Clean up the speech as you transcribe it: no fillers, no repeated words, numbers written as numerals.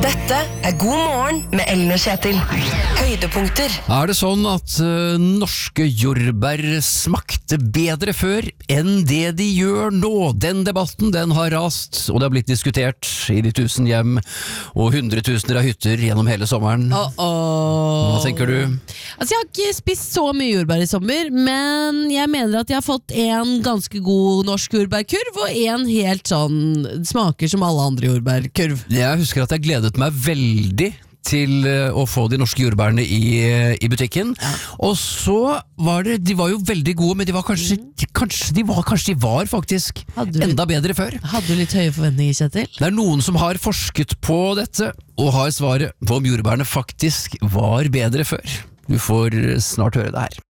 Dette God morgen med Ellen og Kjetil. Høydepunkter. Det sånn at norske jordbær smakte bedre før enn det de gjør nå? Den debatten, den har rast, og det har blitt diskutert i de 1000 hjem og hundretusener av hytter gjennom hele sommeren. Hva tenker du? Altså, jeg har ikke spist så mye jordbær i sommer, men jeg mener at jeg har fått en ganske god norsk jordbærkurv, og en helt sånn smaker som alle andre jordbærkurv. Jeg husker at jeg gledet meg veldig til å få de norske jordbærene i butikken. Og så var de var jo veldig gode, men de var faktisk enda bedre før. Hadde du litt høye forventninger, Kjetil? Det noen som har forsket på dette, og har svaret på om jordbærene faktisk var bedre før. Du får snart høre det her.